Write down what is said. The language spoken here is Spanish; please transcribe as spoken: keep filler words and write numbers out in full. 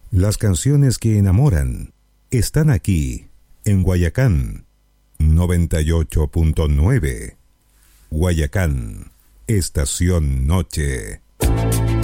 Las canciones que enamoran están aquí, en Guayacán noventa y ocho punto nueve. Guayacán, Estación Noche.